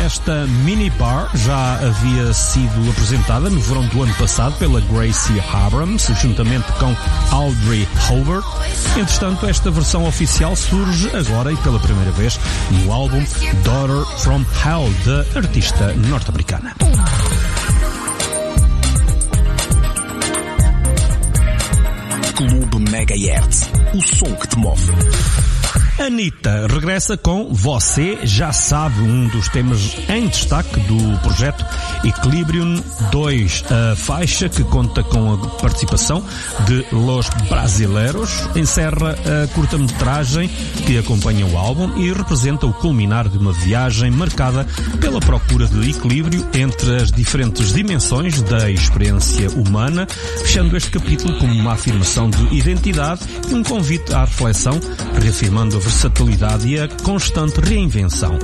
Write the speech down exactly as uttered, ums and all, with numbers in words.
Esta minibar já havia sido apresentada no verão do ano passado pela Gracie Abrams, juntamente com Audrey Hobart. Entretanto, esta versão oficial surge agora e pela primeira vez no álbum Daughter from Hell, da artista norte-americana. Clube Megahertz, o som que te move. Anitta regressa com Você Já Sabe, um dos temas em destaque do projeto Equilibrium dois, a faixa que conta com a participação de Los Brasileiros, encerra a curta-metragem que acompanha o álbum e representa o culminar de uma viagem marcada pela procura de equilíbrio entre as diferentes dimensões da experiência humana, fechando este capítulo como uma afirmação de identidade e um convite à reflexão, reafirmando a versatilidade e a constante reinvenção.